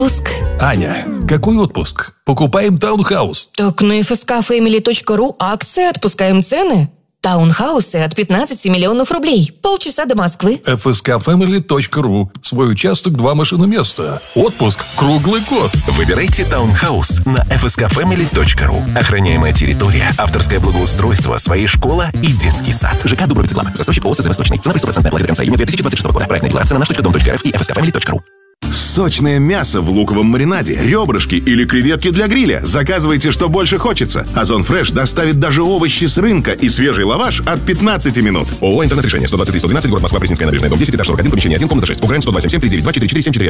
Отпуск. Аня, какой отпуск? Покупаем таунхаус. Так на fskfamily.ru акция «Отпускаем цены». Таунхаусы от 15 миллионов рублей. Полчаса до Москвы. fskfamily.ru. Свой участок, 2 машиноместа. Отпуск круглый год. Выбирайте таунхаус на fskfamily.ru. Охраняемая территория, авторское благоустройство, своя школа и детский сад. ЖК Дубровец-Реклама. Застройщик ООО «СЗ Восточный». Цена 100% оплаты до конца июня 2026 года. Проектная декларация на наш.дом.рф и fskfamily.ru. Сочное мясо в луковом маринаде, ребрышки или креветки для гриля. Заказывайте, что больше хочется. Озон Фреш доставит даже овощи с рынка и свежий лаваш от 15 минут. ООО «Интернет-решение». 123-112, город Москва, Пресненская набережная, дом 10, этаж 41, помещение 1, комната 6. УГРН 10277 392 4474.